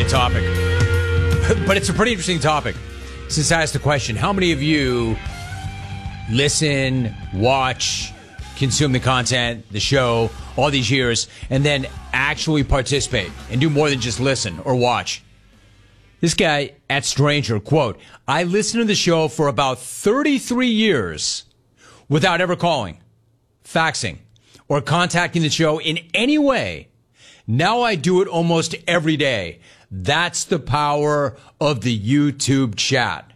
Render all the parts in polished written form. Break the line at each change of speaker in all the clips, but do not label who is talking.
a topic. But it's a pretty interesting topic. Since I asked the question, how many of you listen, watch, consume the content, the show, all these years, and then actually participate and do more than just listen or watch? This guy at Stranger, quote, I listened to the show for about 33 years without ever calling, faxing, or contacting the show in any way. Now I do it almost every day. That's the power of the YouTube chat.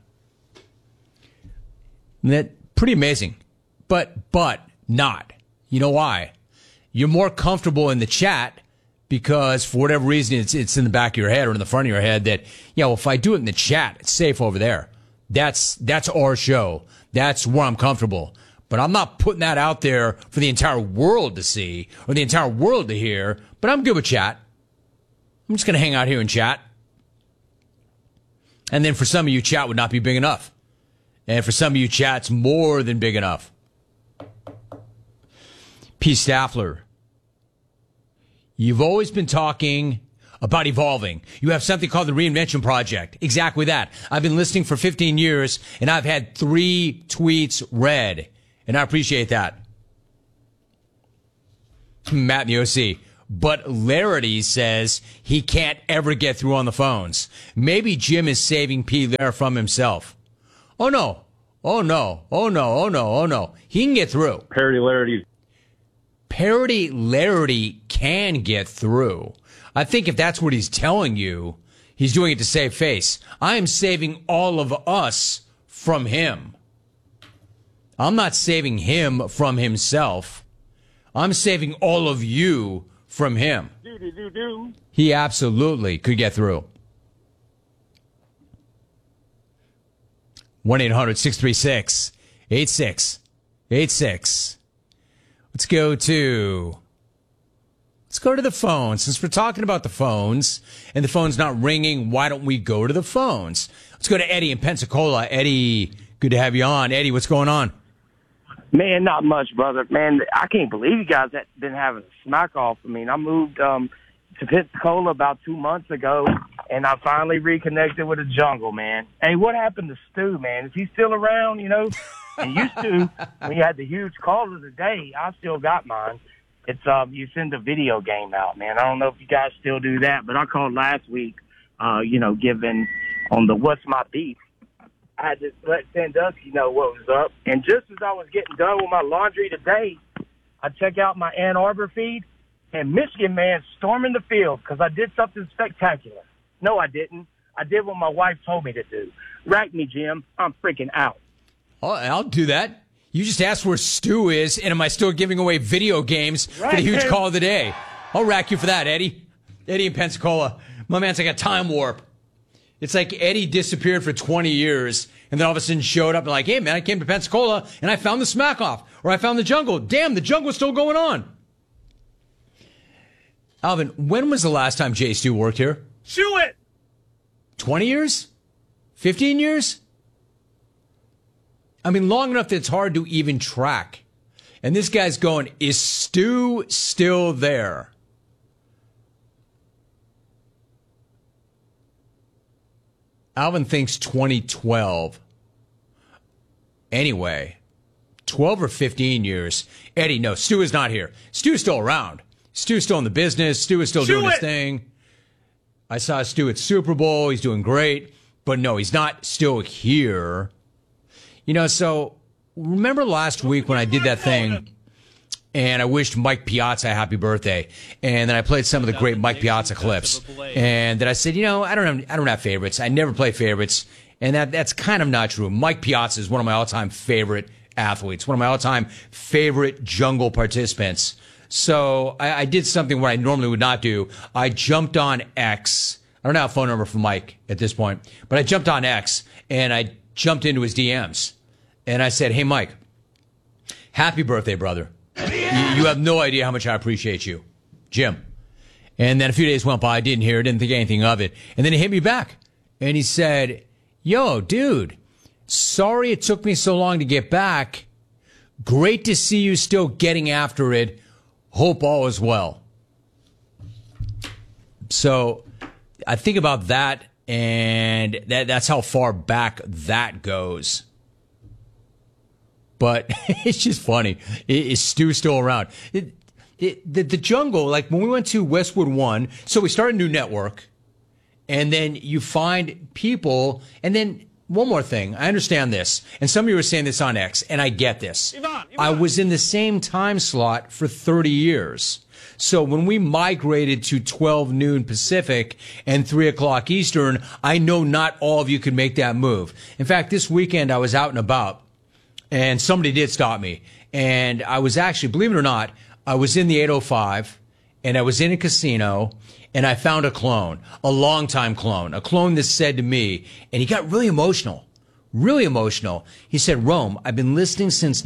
That pretty amazing, but not. You know why? You're more comfortable in the chat because for whatever reason it's in the back of your head or in the front of your head that, well, if I do it in the chat, it's safe over there. That's our show. That's where I'm comfortable. But I'm not putting that out there for the entire world to see or the entire world to hear. But I'm good with chat. I'm just going to hang out here and chat. And then for some of you, chat would not be big enough. And for some of you, chat's more than big enough. P. Staffler, you've always been talking about evolving. You have something called the Reinvention Project. Exactly that. I've been listening for 15 years, and I've had 3 tweets read. And I appreciate that. Matt in the OC. But Larity says he can't ever get through on the phones. Maybe Jim is saving P. there from himself. Oh, no. Oh, no. Oh, no. Oh, no. Oh, no. He can get through.
Parody
Larity can get through. I think if that's what he's telling you, he's doing it to save face. I am saving all of us from him. I'm not saving him from himself. I'm saving all of you from him. He absolutely could get through. 1-800-636-8686. Let's go to the phone. Since we're talking about the phones and the phone's not ringing, why don't we go to the phones? Let's go to Eddie in Pensacola. Eddie, good to have you on. Eddie, what's going on?
Man, not much, brother. Man, I can't believe you guys have been having a smack off. I mean, I moved to Pensacola about 2 months ago, and I finally reconnected with the jungle, man. Hey, what happened to Stu, man? Is he still around, And used to, when you had the huge call of the day, I still got mine. It's you send a video game out, man. I don't know if you guys still do that, but I called last week, giving on the What's My Beef. I had to let Sandusky know what was up. And just as I was getting done with my laundry today, I check out my Ann Arbor feed, and Michigan man storming the field because I did something spectacular. No, I didn't. I did what my wife told me to do. Rack me, Jim. I'm freaking out.
Oh, I'll do that. You just asked where Stu is, and am I still giving away video games for the huge call of the day? I'll rack you for that, Eddie. Eddie in Pensacola. My man's like a time warp. It's like Eddie disappeared for 20 years, and then all of a sudden showed up and like, hey, man, I came to Pensacola, and I found the smack off, or I found the jungle. Damn, the jungle's still going on. Alvin, when was the last time Jay Stu worked here?
Chew it!
20 years? 15 years? I mean, long enough that it's hard to even track. And this guy's going, is Stu still there? Alvin thinks 2012. Anyway, 12 or 15 years. Eddie, no, Stu is not here. Stu's still around. Stu's still in the business. Stu is still doing his thing. I saw Stu at Super Bowl. He's doing great. But no, he's not still here. So remember last week when I did that thing and I wished Mike Piazza a happy birthday, and then I played some of the great Mike Piazza clips, and then I said, I don't have favorites. I never play favorites, and that's kind of not true. Mike Piazza is one of my all-time favorite athletes, one of my all-time favorite jungle participants. So I did something what I normally would not do. I jumped on X. I don't have a phone number for Mike at this point, but I jumped on X, and I jumped into his DMs. And I said, hey, Mike, happy birthday, brother. You have no idea how much I appreciate you. Jim. And then a few days went by. I didn't hear it, didn't think anything of it. And then he hit me back. And he said, yo, dude, sorry it took me so long to get back. Great to see you still getting after it. Hope all is well. So I think about that, and that's how far back that goes. But it's just funny. Is Stu still around? The jungle, like when we went to Westwood One, so we started a new network, and then you find people, and then one more thing. I understand this, and some of you were saying this on X, and I get this. Yvonne. I was in the same time slot for 30 years. So when we migrated to 12 noon Pacific and 3 o'clock Eastern, I know not all of you could make that move. In fact, this weekend I was out and about, and somebody did stop me. And I was actually, believe it or not, I was in the 805, and I was in a casino, and I found a clone, a longtime clone, a clone that said to me, and he got really emotional. He said, Rome, I've been listening since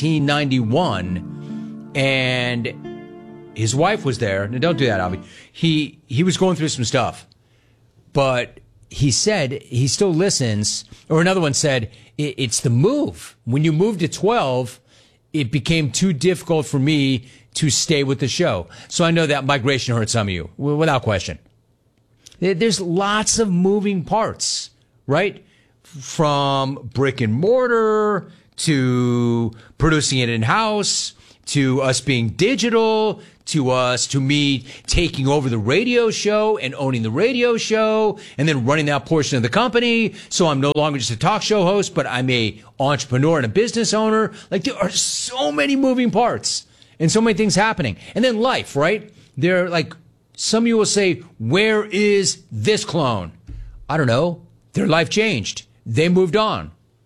1991, and his wife was there. Now, don't do that, Avi. He was going through some stuff, but he said he still listens. Or another one said, it's the move. When you moved to 12, it became too difficult for me to stay with the show. So I know that migration hurt some of you, without question. There's lots of moving parts, right? From brick and mortar to producing it in-house to us being digital to me taking over the radio show and owning the radio show and then running that portion of the company. So I'm no longer just a talk show host, but I'm a entrepreneur and a business owner. Like there are so many moving parts and so many things happening. And then life, right? There, like some of you will say, where is this clone? I don't know. Their life changed. They moved on.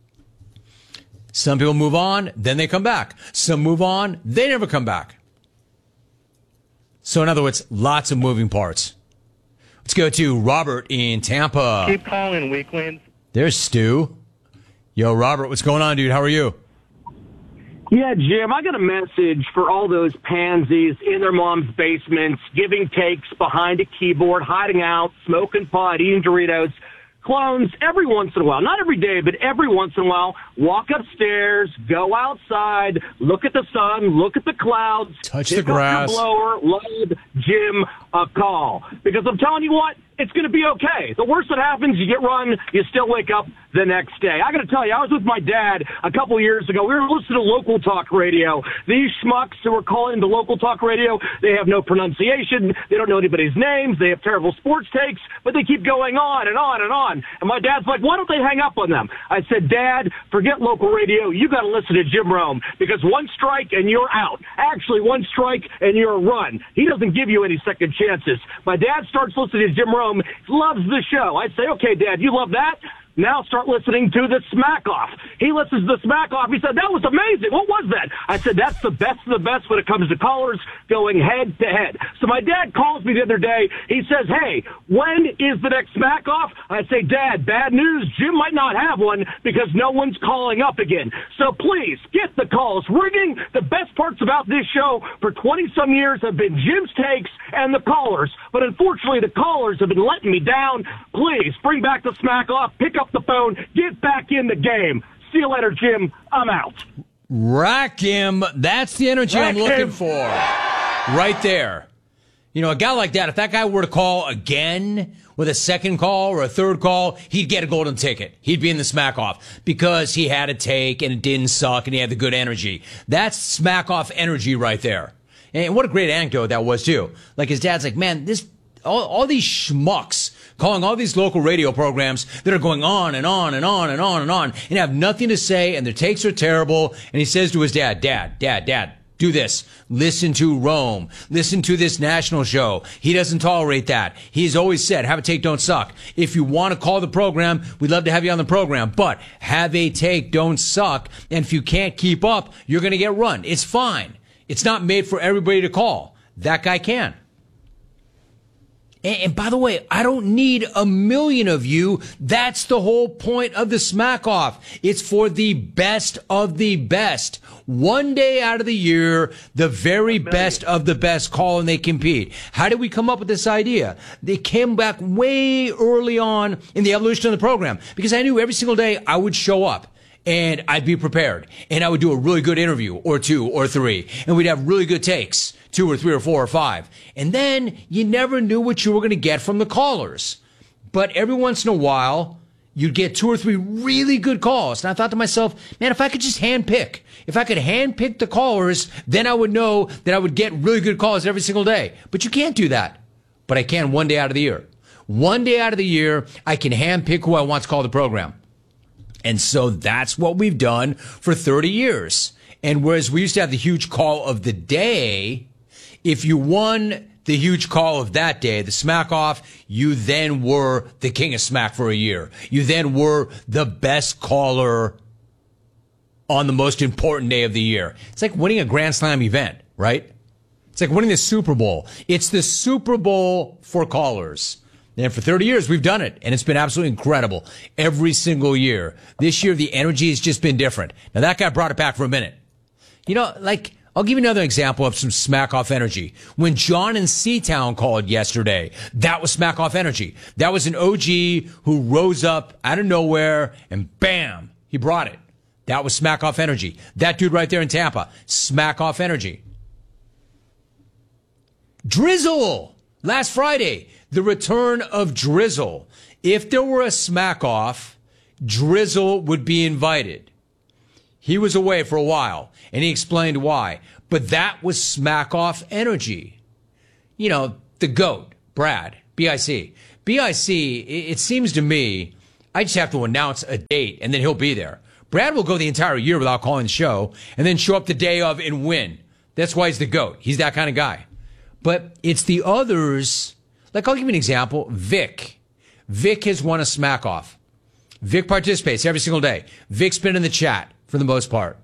Some people move on, then they come back. Some move on, they never come back. So in other words, lots of moving parts. Let's go to Robert in Tampa.
Keep calling, weaklings.
There's Stu. Yo, Robert, what's going on, dude? How are you?
Yeah, Jim, I got a message for all those pansies in their mom's basements, giving takes behind a keyboard, hiding out, smoking pot, eating Doritos. Clones, every once in a while, not every day, but every once in a while, walk upstairs, go outside, look at the sun, look at the clouds,
touch the grass,
pick up your blower, load Jim a call. Because I'm telling you what, it's going to be okay. The worst that happens, you get run, you still wake up the next day. I got to tell you, I was with my dad a couple years ago. We were listening to local talk radio. These schmucks who are calling into local talk radio, they have no pronunciation. They don't know anybody's names. They have terrible sports takes, but they keep going on and on and on. And my dad's like, why don't they hang up on them? I said, Dad, forget local radio. You got to listen to Jim Rome because one strike and you're out. Actually, one strike and you're a run. He doesn't give you any second chances. My dad starts listening to Jim Rome, loves the show. I say, okay, Dad, you love that? Now start listening to the Smack Off. He listens to the Smack Off. He said, that was amazing. What was that? I said, that's the best of the best when it comes to callers going head to head. So my dad calls me the other day. He says, hey, when is the next Smack Off? I say, Dad, bad news. Jim might not have one because no one's calling up again. So please get the calls ringing. The best parts about this show for 20-some years have been Jim's takes and the callers. But unfortunately, the callers have been letting me down. Please bring back the Smack Off. Pick up the phone. Get back in the game. See you later, Jim. I'm out.
Rack him. That's the energy I'm looking for. Right there. You know, a guy like that, if that guy were to call again with a second call or a third call, he'd get a golden ticket. He'd be in the Smack Off because he had a take and it didn't suck and he had the good energy. That's Smack Off energy right there. And what a great anecdote that was, too. Like his dad's like, man, all these schmucks calling all these local radio programs that are going on and on and on and on and on and have nothing to say and their takes are terrible. And he says to his dad, Dad, do this. Listen to Rome. Listen to this national show. He doesn't tolerate that. He's always said, have a take, don't suck. If you want to call the program, we'd love to have you on the program, but have a take, don't suck. And if you can't keep up, you're going to get run. It's fine. It's not made for everybody to call. That guy can. And by the way, I don't need a million of you. That's the whole point of the Smack Off. It's for the best of the best. One day out of the year, the very best of the best call and they compete. How did we come up with this idea? They came back way early on in the evolution of the program because I knew every single day I would show up. And I'd be prepared. And I would do a really good interview, or two, or three. And we'd have really good takes, 2 or 3 or 4 or 5. And then you never knew what you were going to get from the callers. But every once in a while, you'd get 2 or 3 really good calls. And I thought to myself, man, if I could just handpick, if I could handpick the callers, then I would know that I would get really good calls every single day. But you can't do that. But I can one day out of the year. One day out of the year, I can handpick who I want to call the program. And so that's what we've done for 30 years. And whereas we used to have the huge call of the day, if you won the huge call of that day, the smack off, you then were the king of smack for a year. You then were the best caller on the most important day of the year. It's like winning a Grand Slam event, right? It's like winning the Super Bowl. It's the Super Bowl for callers. And for 30 years, we've done it, and it's been absolutely incredible every single year. This year, the energy has just been different. Now, that guy brought it back for a minute. You know, like, I'll give you another example of some smack-off energy. When John in Seatown called yesterday, that was smack-off energy. That was an OG who rose up out of nowhere, and bam, he brought it. That was smack-off energy. That dude right there in Tampa, smack-off energy. Drizzle! Last Friday, the return of Drizzle. If there were a smack-off, Drizzle would be invited. He was away for a while, and he explained why. But that was smack-off energy. You know, the GOAT, Brad, B.I.C. B.I.C., it seems to me, I just have to announce a date, and then he'll be there. Brad will go the entire year without calling the show, and then show up the day of and win. That's why he's the GOAT. He's that kind of guy. But it's the others. Like, I'll give you an example. Vic. Vic has won a smack-off. Vic participates every single day. Vic's been in the chat for the most part.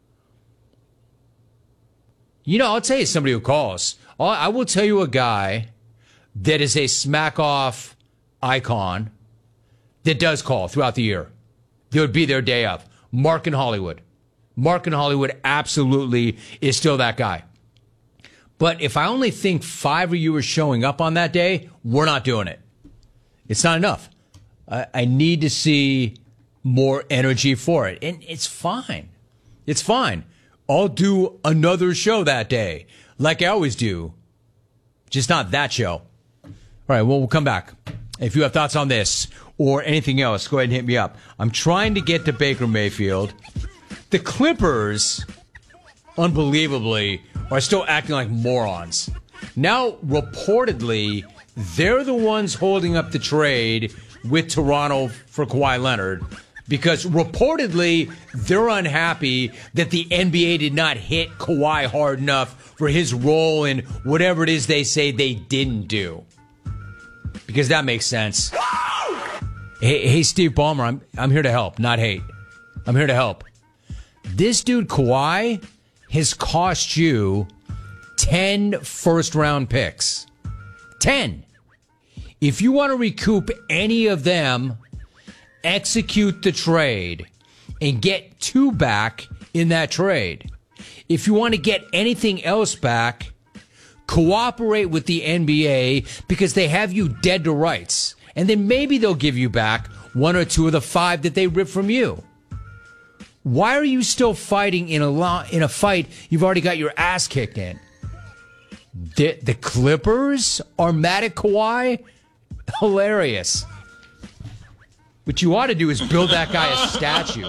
You know, I'll tell you somebody who calls. I will tell you a guy that is a smack-off icon that does call throughout the year. That would be their day of. Mark in Hollywood. Mark in Hollywood absolutely is still that guy. But if I only think 5 of you are showing up on that day, we're not doing it. It's not enough. I need to see more energy for it. And it's fine. It's fine. I'll do another show that day, like I always do. Just not that show. All right, well, we'll come back. If you have thoughts on this or anything else, go ahead and hit me up. I'm trying to get to Baker Mayfield. The Clippers, unbelievably, are still acting like morons. Now, reportedly, they're the ones holding up the trade with Toronto for Kawhi Leonard because reportedly they're unhappy that the NBA did not hit Kawhi hard enough for his role in whatever it is they say they didn't do. Because that makes sense. Hey, Steve Ballmer, I'm here to help, not hate. I'm here to help. This dude, Kawhi, has cost you 10 first-round picks. 10. If you want to recoup any of them, execute the trade and get 2 back in that trade. If you want to get anything else back, cooperate with the NBA because they have you dead to rights. And then maybe they'll give you back 1 or 2 of the 5 that they ripped from you. Why are you still fighting in a fight you've already got your ass kicked in? The Clippers are mad at Kawhi? Hilarious. What you ought to do is build that guy a statue.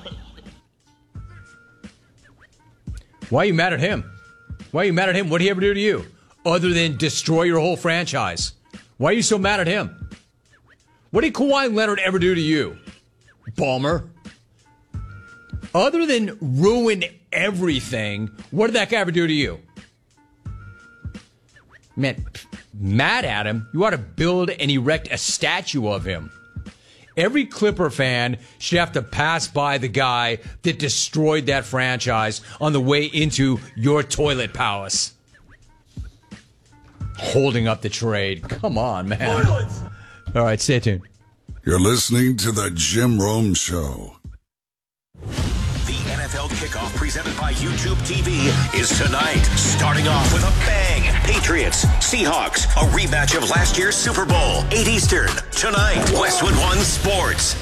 Why are you mad at him? Why are you mad at him? What did he ever do to you? Other than destroy your whole franchise. Why are you so mad at him? What did Kawhi Leonard ever do to you, Ballmer? Other than ruin everything, what did that guy ever do to you? Man, mad at him? You ought to build and erect a statue of him. Every Clipper fan should have to pass by the guy that destroyed that franchise on the way into your toilet palace. Holding up the trade. Come on, man. All right, stay tuned.
You're listening to The Jim Rome Show.
NFL Kickoff presented by YouTube TV is tonight. Starting off with a bang. Patriots, Seahawks, a rematch of last year's Super Bowl. 8 Eastern, tonight. Westwood One Sports.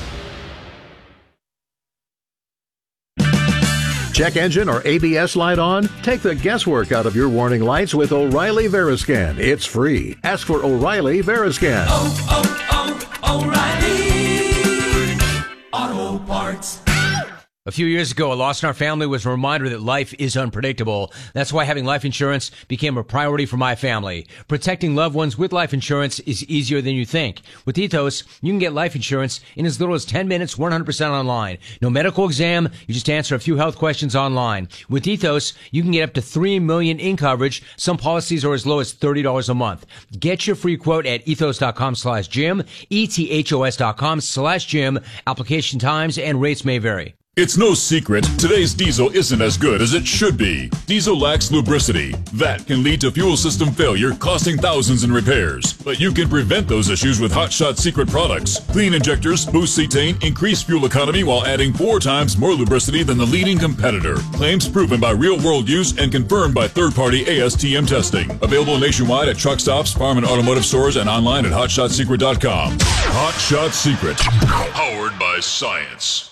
Check engine or ABS light on? Take the guesswork out of your warning lights with O'Reilly Veriscan. It's free. Ask for O'Reilly Veriscan.
O'Reilly Auto Parts.
A few years ago, a loss in our family was a reminder that life is unpredictable. That's why having life insurance became a priority for my family. Protecting loved ones with life insurance is easier than you think. With Ethos, you can get life insurance in as little as 10 minutes, 100% online. No medical exam, you just answer a few health questions online. With Ethos, you can get up to $3 million in coverage. Some policies are as low as $30 a month. Get your free quote at ethos.com/Jim, ethos.com/Jim. Application times and rates may vary.
It's no secret, today's diesel isn't as good as it should be. Diesel lacks lubricity. That can lead to fuel system failure, costing thousands in repairs. But you can prevent those issues with Hot Shot Secret products. Clean injectors, boost cetane, increase fuel economy while adding 4 times more lubricity than the leading competitor. Claims proven by real-world use and confirmed by third-party ASTM testing. Available nationwide at truck stops, farm and automotive stores, and online at hotshotsecret.com. Hot Shot Secret. Powered by science.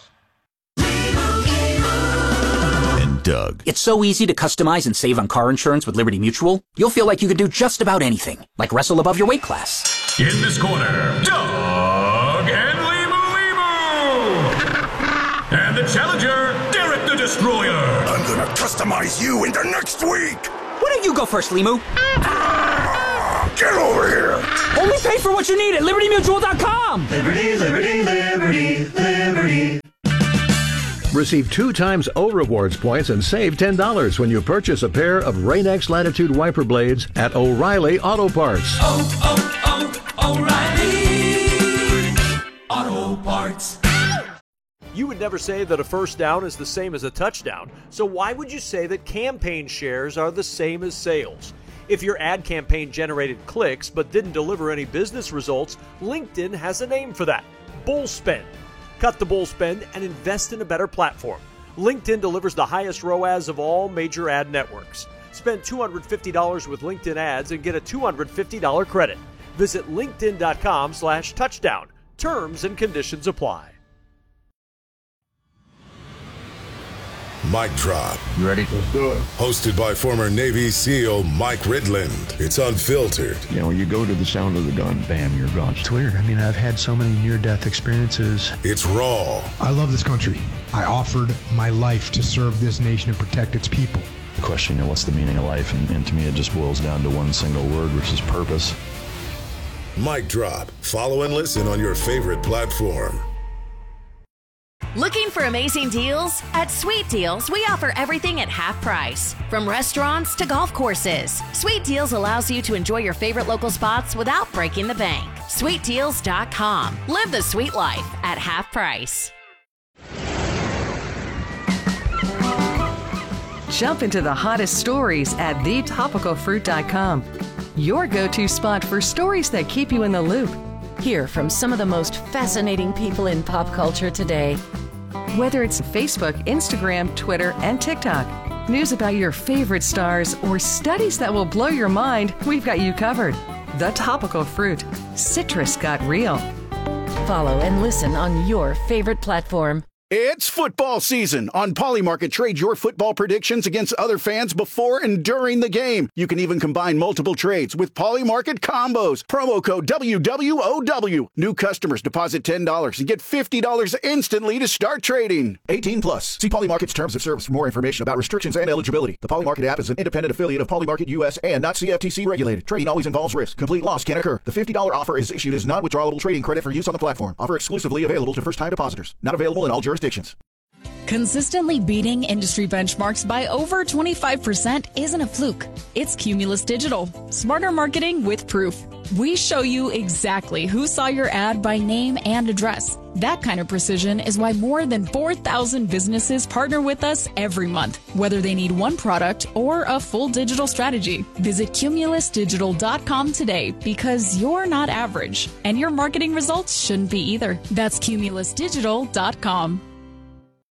Doug. It's so easy to customize and save on car insurance with Liberty Mutual. You'll feel like you could do just about anything, like wrestle above your weight class.
In this corner, Doug and Limu. And the challenger, Derek the Destroyer.
I'm gonna customize you into next week.
Why don't you go first, Limu?
Get over here.
Only pay for what you need at LibertyMutual.com.
Liberty, liberty, liberty, liberty.
Receive 2 times O Rewards points and save $10 when you purchase a pair of Rain-X Latitude wiper blades at O'Reilly Auto Parts.
O'Reilly Auto Parts.
You would never say that a first down is the same as a touchdown, so why would you say that campaign shares are the same as sales? If your ad campaign generated clicks but didn't deliver any business results, LinkedIn has a name for that: bull spend. Cut the bull spend and invest in a better platform. LinkedIn delivers the highest ROAS of all major ad networks. Spend $250 with LinkedIn ads and get a $250 credit. Visit linkedin.com/touchdown. Terms and conditions apply.
Mic Drop.
You ready?
Let's do it. Hosted by former Navy SEAL Mike Ridland. It's unfiltered.
You know, you go to the sound of the gun, bam, you're gone.
It's weird. I mean, I've had so many near-death experiences.
It's raw.
I love this country. I offered my life to serve this nation and protect its people.
The question, you know, what's the meaning of life? And to me, it just boils down to one single word, which is purpose.
Mic Drop. Follow and listen on your favorite platform.
Looking for amazing deals? At Sweet Deals, we offer everything at half price. From restaurants to golf courses, Sweet Deals allows you to enjoy your favorite local spots without breaking the bank. SweetDeals.com. Live the sweet life at half price.
Jump into the hottest stories at thetopicalfruit.com. Your go-to spot for stories that keep you in the loop. Hear from some of the most fascinating people in pop culture today. Whether it's Facebook, Instagram, Twitter, and TikTok, news about your favorite stars, or studies that will blow your mind, we've got you covered. The Topical Fruit. Citrus got real. Follow and listen on your favorite platform.
It's football season. On Polymarket, trade your football predictions against other fans before and during the game. You can even combine multiple trades with Polymarket combos. Promo code WWOW. New customers deposit $10 and get $50 instantly to start trading. 18 plus. See Polymarket's terms of service for more information about restrictions and eligibility. The Polymarket app is an independent affiliate of Polymarket US and not CFTC regulated. Trading always involves risk. Complete loss can occur. The $50 offer is issued as non-withdrawable trading credit for use on the platform. Offer exclusively available to first-time depositors. Not available in all jurisdictions.
Consistently beating industry benchmarks by over 25% isn't a fluke. It's Cumulus Digital. Smarter marketing with proof. We show you exactly who saw your ad by name and address. That kind of precision is why more than 4,000 businesses partner with us every month, whether they need one product or a full digital strategy. Visit cumulusdigital.com today because you're not average, and your marketing results shouldn't be either. That's cumulusdigital.com.